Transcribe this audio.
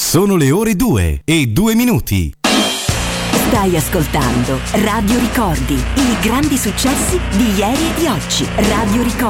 Sono le ore 2:02. Stai ascoltando Radio Ricordi, i grandi successi di ieri e di oggi. Radio Ricordi.